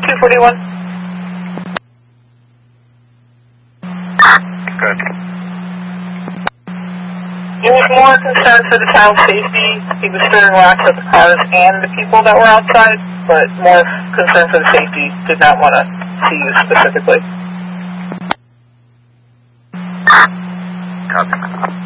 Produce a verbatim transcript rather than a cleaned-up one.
two forty-one. Good. He was more concerned for the child's safety. He was throwing rocks at the cars and the people that were outside, but more concerned for the safety. Did not want to see you specifically. Copy.